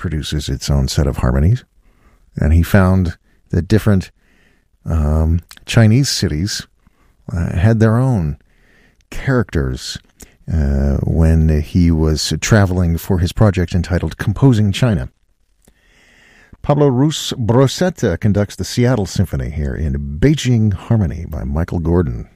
produces its own set of harmonies, and he found that different Chinese cities had their own characters when he was traveling for his project entitled Composing China. Pablo Brosetta conducts the Seattle Symphony here in Beijing Harmony by Michael Gordon.